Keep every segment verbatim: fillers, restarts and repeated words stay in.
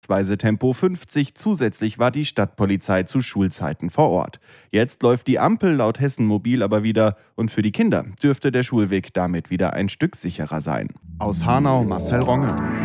Weise Tempo fünfzig. Zusätzlich war die Stadtpolizei zu Schulzeiten vor Ort. Jetzt läuft die Ampel laut Hessen Mobil aber wieder und für die Kinder dürfte der Schulweg damit wieder ein Stück sicherer sein. Aus Hanau Marcel Ronge.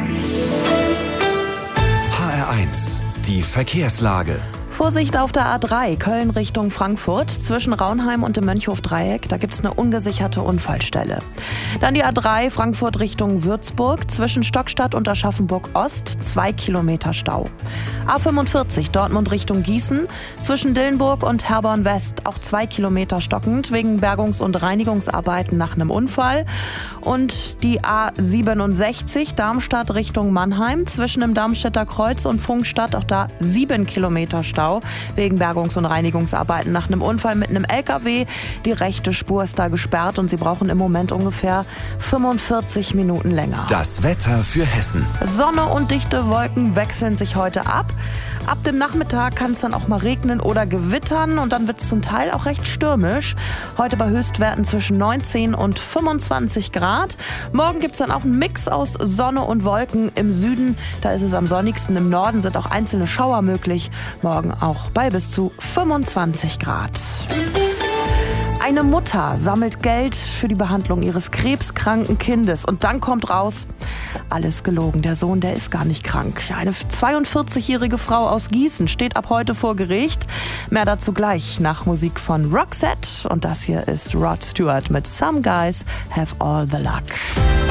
H R eins, die Verkehrslage. Vorsicht auf der A drei, Köln Richtung Frankfurt, zwischen Raunheim und dem Mönchhof-Dreieck, da gibt es eine ungesicherte Unfallstelle. Dann die A drei, Frankfurt Richtung Würzburg, zwischen Stockstadt und Aschaffenburg-Ost, zwei Kilometer Stau. A fünfundvierzig, Dortmund Richtung Gießen, zwischen Dillenburg und Herborn-West, auch zwei Kilometer stockend, wegen Bergungs- und Reinigungsarbeiten nach einem Unfall. Und die A siebenundsechzig, Darmstadt Richtung Mannheim, zwischen dem Darmstädter Kreuz und Pfungstadt, auch da sieben Kilometer Stau. Wegen Bergungs- und Reinigungsarbeiten nach einem Unfall mit einem L K W. Die rechte Spur ist da gesperrt und sie brauchen im Moment ungefähr fünfundvierzig Minuten länger. Das Wetter für Hessen. Sonne und dichte Wolken wechseln sich heute ab. Ab dem Nachmittag kann es dann auch mal regnen oder gewittern und dann wird es zum Teil auch recht stürmisch. Heute bei Höchstwerten zwischen neunzehn und fünfundzwanzig Grad. Morgen gibt es dann auch einen Mix aus Sonne und Wolken. Im Süden, da ist es am sonnigsten. Im Norden sind auch einzelne Schauer möglich. Morgen auch bei bis zu fünfundzwanzig Grad. Eine Mutter sammelt Geld für die Behandlung ihres krebskranken Kindes und dann kommt raus, alles gelogen. Der Sohn, der ist gar nicht krank. Eine zweiundvierzigjährige Frau aus Gießen steht ab heute vor Gericht. Mehr dazu gleich nach Musik von Roxette. Und das hier ist Rod Stewart mit Some Guys Have All the Luck.